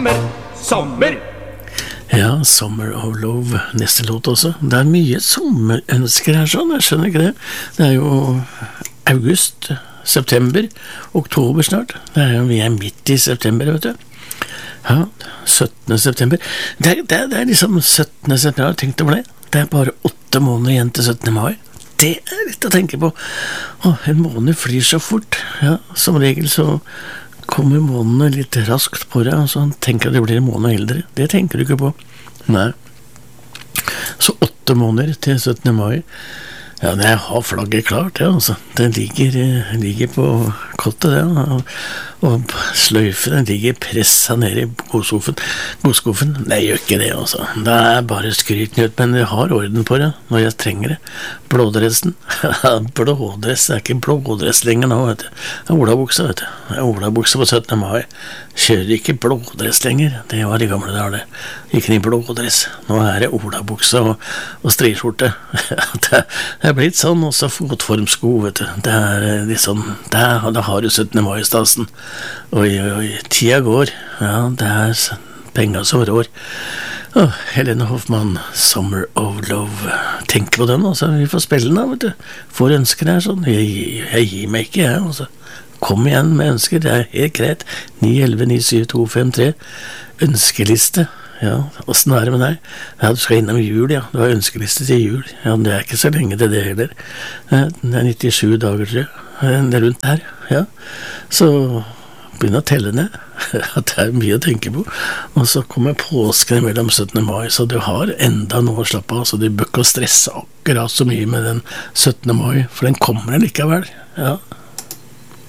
Sommer. Ja, Summer of Love, neste låt også. Det mye sommerønsker her sånn, jeg skjønner ikke det. Det jo august, september, oktober snart. Vi midt i september, vet du. Ja, 17. september. Det liksom 17. september, tenk over det. Det bare 8 måneder igjen til 17. mai. Det litt å tenke på. En måned flyr så fort. Ja, som regel så kommer månedene litt raskt på deg, og så tenker at du blir en måned eldre. Det tenker du ikke på. Nei. Så 8 måneder til 17. mai. Ja, jeg har flagget klart, ja, altså. Den ligger på kottet, det, og sløyfen, den ligger presset ned i godskuffen. Nei, jeg gjør ikke det, altså. Det bare skrytnytt, men jeg har orden på det når jeg trenger det. Blådressen. Blådress, det ikke blådress lenger nå, vet du. Det olabukse, vet du. Det olabukse på 17. mai. Kjører ikke blådress lenger. Det var de gamle der, det. Ikke i blådress. Nå det olabukse og striskjorte. Det blitt sånn, også fotformsko, vet du. Det liksom, da har du 17. mai-stasen. Oi, tida går. Ja, det penger som rår. Helene Hoffmann, Summer of Love. Tenk på den, altså. Vi får spille den da, vet du. Får ønsker her sånn. Jeg gir meg ikke, jeg, altså. Kom igjen med ønsker, det helt greit. 911-97253. Ønskeliste. Ja, hvordan det med deg? Ja, du skal innom jul, ja. Du har ønskeliste til jul. Ja, men det ikke så lenge til det heller. Det 97 dager, tror jeg. Det rundt her, ja. Så begynner å telle ned. Det mye å tenke på. Og så kommer påsken mellom 17. mai, så du har enda noe å slappe av, så du bør ikke stresse akkurat så mye med den 17. mai, for den kommer likevel, ja.